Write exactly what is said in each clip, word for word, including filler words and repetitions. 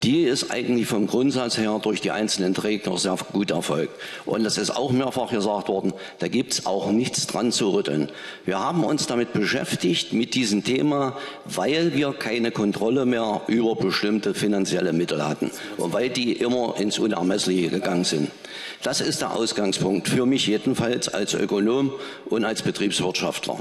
die ist eigentlich vom Grundsatz her durch die einzelnen Träger sehr gut erfolgt. Und das ist auch mehrfach gesagt worden, da gibt es auch nichts dran zu rütteln. Wir haben uns damit beschäftigt, mit diesem Thema, weil wir keine Kontrolle mehr über bestimmte finanzielle Mittel hatten und weil die immer ins Unermessliche gegangen sind. Das ist der Ausgangspunkt, für mich jedenfalls als Ökonom und als Betriebswirtschaftler.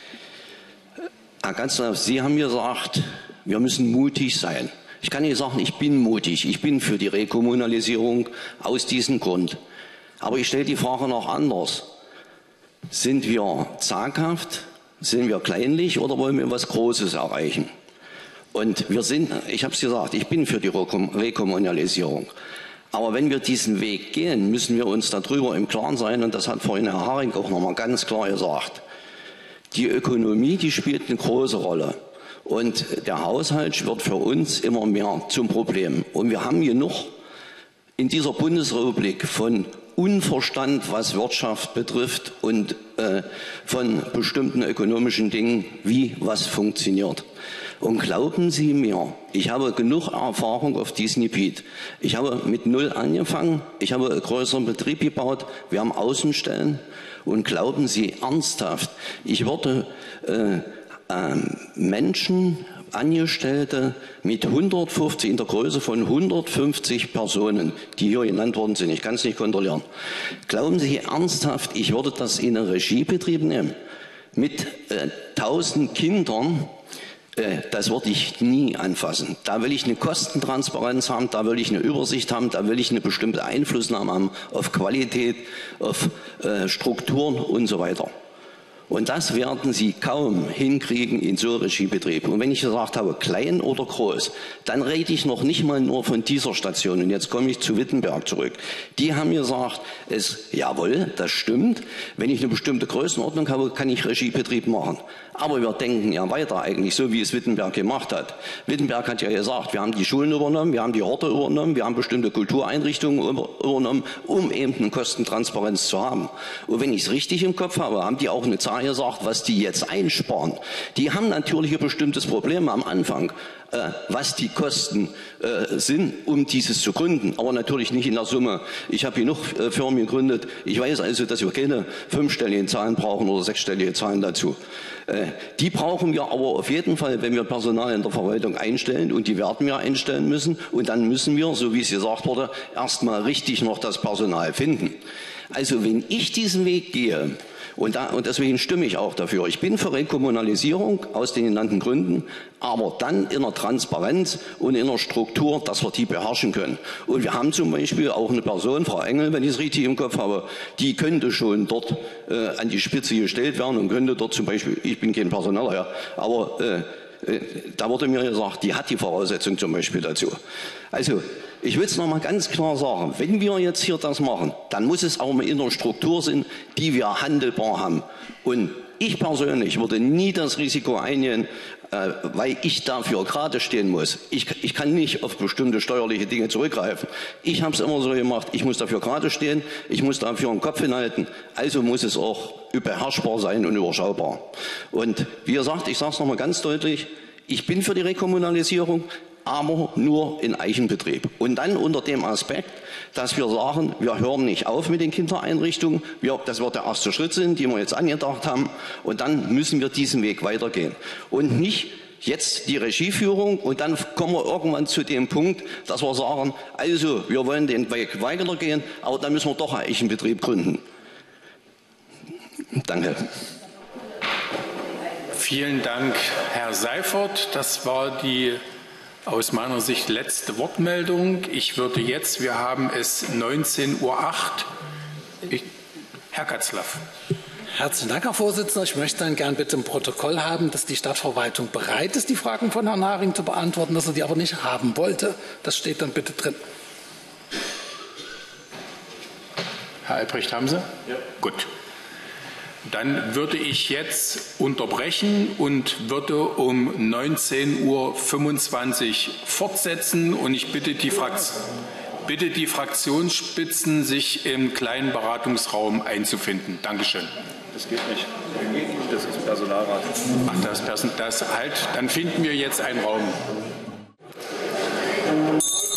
Herr Kanzler, Sie haben gesagt, wir müssen mutig sein. Ich kann Ihnen sagen, ich bin mutig. Ich bin für die Rekommunalisierung aus diesem Grund. Aber ich stelle die Frage noch anders. Sind wir zaghaft? Sind wir kleinlich oder wollen wir was Großes erreichen? Und wir sind, ich habe es gesagt, ich bin für die Rekommunalisierung. Aber wenn wir diesen Weg gehen, müssen wir uns darüber im Klaren sein, und das hat vorhin Herr Haring auch noch mal ganz klar gesagt. Die Ökonomie, die spielt eine große Rolle. Und der Haushalt wird für uns immer mehr zum Problem. Und wir haben genug in dieser Bundesrepublik von Unverstand, was Wirtschaft betrifft und äh, von bestimmten ökonomischen Dingen, wie was funktioniert. Und glauben Sie mir, ich habe genug Erfahrung auf diesem Gebiet. Ich habe mit Null angefangen, ich habe einen größeren Betrieb gebaut, wir haben Außenstellen. Und glauben Sie ernsthaft, ich würde äh, Menschen, Angestellte mit hundertfünfzig, in der Größe von hundertfünfzig Personen, die hier genannt worden sind, ich kann es nicht kontrollieren. Glauben Sie ernsthaft, ich würde das in einen Regiebetrieb nehmen? Mit äh, tausend Kindern, äh, das würde ich nie anfassen. Da will ich eine Kostentransparenz haben, da will ich eine Übersicht haben, da will ich eine bestimmte Einflussnahme haben auf Qualität, auf äh, Strukturen und so weiter. Und das werden Sie kaum hinkriegen in so einem Regiebetrieb. Und wenn ich gesagt habe, klein oder groß, dann rede ich noch nicht mal nur von dieser Station. Und jetzt komme ich zu Wittenberg zurück. Die haben gesagt, es, jawohl, das stimmt. Wenn ich eine bestimmte Größenordnung habe, kann ich Regiebetrieb machen. Aber wir denken ja weiter eigentlich, so wie es Wittenberg gemacht hat. Wittenberg hat ja gesagt, wir haben die Schulen übernommen, wir haben die Horte übernommen, wir haben bestimmte Kultureinrichtungen übernommen, um eben eine Kostentransparenz zu haben. Und wenn ich es richtig im Kopf habe, haben die auch eine Zahl gesagt, was die jetzt einsparen. Die haben natürlich ein bestimmtes Problem am Anfang, äh, was die Kosten äh, sind, um dieses zu gründen. Aber natürlich nicht in der Summe. Ich habe genug äh, Firmen gegründet. Ich weiß also, dass wir keine fünfstelligen Zahlen brauchen oder sechsstellige Zahlen dazu. Äh, die brauchen wir aber auf jeden Fall, wenn wir Personal in der Verwaltung einstellen, und die werden wir einstellen müssen. Und dann müssen wir, so wie es gesagt wurde, erstmal richtig noch das Personal finden. Also wenn ich diesen Weg gehe, Und, da, und deswegen stimme ich auch dafür. Ich bin für Rekommunalisierung aus den genannten Gründen, aber dann in einer Transparenz und in einer Struktur, dass wir die beherrschen können. Und wir haben zum Beispiel auch eine Person, Frau Engel, wenn ich es richtig im Kopf habe, die könnte schon dort äh, an die Spitze gestellt werden und könnte dort zum Beispiel, ich bin kein Personaler, ja, aber äh, äh, da wurde mir gesagt, die hat die Voraussetzung zum Beispiel dazu. Also ich will es noch mal ganz klar sagen, wenn wir jetzt hier das machen, dann muss es auch mal in einer Struktur sein, die wir handelbar haben. Und ich persönlich würde nie das Risiko eingehen, äh, weil ich dafür gerade stehen muss. Ich, ich kann nicht auf bestimmte steuerliche Dinge zurückgreifen. Ich habe es immer so gemacht, ich muss dafür gerade stehen, ich muss dafür einen Kopf hinhalten, also muss es auch beherrschbar sein und überschaubar. Und wie gesagt, ich sage es noch mal ganz deutlich, ich bin für die Rekommunalisierung, aber nur in Eigenbetrieb. Und dann unter dem Aspekt, dass wir sagen, wir hören nicht auf mit den Kindereinrichtungen, wir, das wird der erste Schritt sein, den wir jetzt angedacht haben, und dann müssen wir diesen Weg weitergehen. Und nicht jetzt die Regieführung und dann kommen wir irgendwann zu dem Punkt, dass wir sagen, also wir wollen den Weg weitergehen, aber dann müssen wir doch einen Eigenbetrieb gründen. Danke. Vielen Dank, Herr Seifert. Das war die aus meiner Sicht letzte Wortmeldung. Ich würde jetzt, wir haben es neunzehn Uhr acht, ich, Herr Katzlaff. Herzlichen Dank, Herr Vorsitzender. Ich möchte dann gern bitte im Protokoll haben, dass die Stadtverwaltung bereit ist, die Fragen von Herrn Haring zu beantworten, dass er die aber nicht haben wollte. Das steht dann bitte drin. Herr Albrecht, haben Sie? Ja. Gut. Dann würde ich jetzt unterbrechen und würde um neunzehn Uhr fünfundzwanzig fortsetzen. Und ich bitte die, Frakt- bitte die Fraktionsspitzen, sich im kleinen Beratungsraum einzufinden. Dankeschön. Das geht nicht. Das ist Personalrat. Ach, das, Person- das halt. Dann finden wir jetzt einen Raum.